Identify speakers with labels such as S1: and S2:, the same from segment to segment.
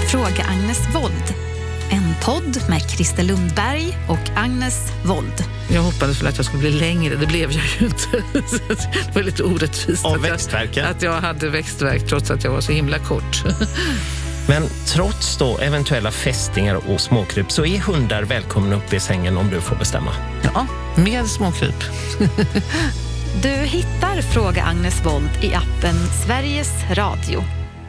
S1: Fråga Agnes Wold. En podd med Christer Lundberg och Agnes Wold.
S2: Jag hoppades väl att jag skulle bli längre, det blev jag ju inte. Det var lite orättvist
S3: av växtverken.
S2: Att jag hade växtverk trots att jag var så himla kort.
S3: Men trots då eventuella fästingar och småkryp så är hundar välkomna upp i sängen om du får bestämma.
S2: Ja, med småkryp.
S1: Du hittar Fråga Agnes Wold i appen Sveriges Radio.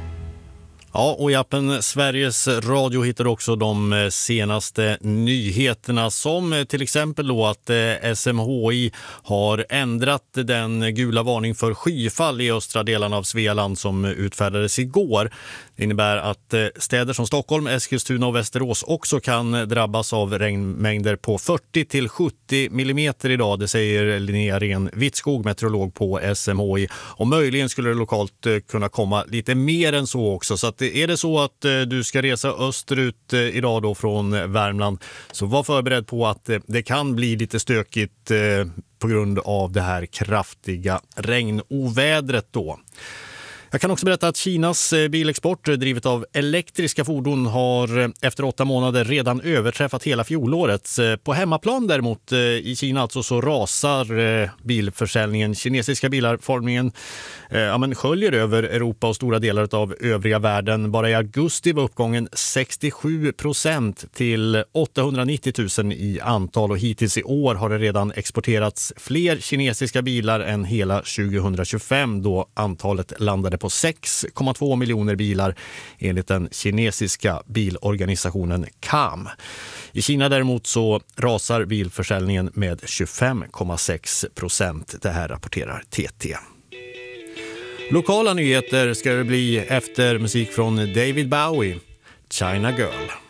S4: Ja, och i appen Sveriges Radio hittar du också de senaste nyheterna, som till exempel då att SMHI har ändrat den gula varning för skyfall i östra delarna av Svealand som utfärdades igår. Det innebär att städer som Stockholm, Eskilstuna och Västerås också kan drabbas av regnmängder på 40-70 millimeter idag. Det säger Linnea Ren-Wittskog, meteorolog på SMHI. Och möjligen skulle det lokalt kunna komma lite mer än så också. Så att är det så att du ska resa österut idag då från Värmland, så var förberedd på att det kan bli lite stökigt på grund av det här kraftiga regnovädret då. Jag kan också berätta att Kinas bilexport drivet av elektriska fordon har efter 8 månader redan överträffat hela fjolårets. På hemmaplan däremot i Kina alltså så rasar bilförsäljningen. Kinesiska bilarformningen sköljer över Europa och stora delar av övriga världen. Bara i augusti var uppgången 67% till 890 000 i antal, och hittills i år har det redan exporterats fler kinesiska bilar än hela 2025 då antalet landade på 6,2 miljoner bilar enligt den kinesiska bilorganisationen CAM. I Kina däremot så rasar bilförsäljningen med 25,6%. Det här rapporterar TT. Lokala nyheter ska det bli efter musik från David Bowie, China Girl.